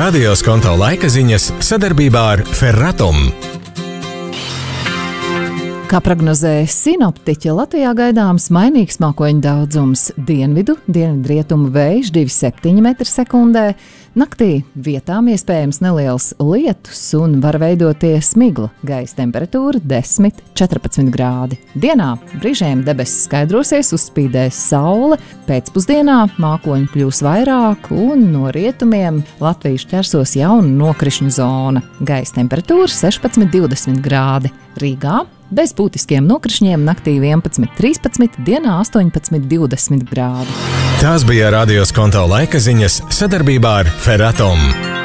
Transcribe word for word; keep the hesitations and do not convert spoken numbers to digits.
Radio Skonto laika ziņas sadarbībā ar Ferratum. Kā prognozēja sinoptiķi, Latvijā gaidāms mainīgs mākoņu daudzums. Dienvidu, dienvidrietumu vējš divi komats septiņi metri sekundē. Naktī vietām iespējams neliels lietus un var veidoties migla. Gaisa temperatūra desmit līdz četrpadsmit grādi. Dienā brīžiem debesis skaidrosies, uzspīdēs saule. Pēcpusdienā mākoņu kļūs vairāk un no rietumiem Latvijas ķersos jauna nokrišņu zona. Gaisa temperatūra sešpadsmit līdz divdesmit grādi. Rīgā bez būtiskiem nokrišņiem naktī vienpadsmit līdz trīspadsmit, dienā astoņpadsmit līdz divdesmit grādi. Tās bija Radio Skonto laika ziņas sadarbībā ar Ferratum.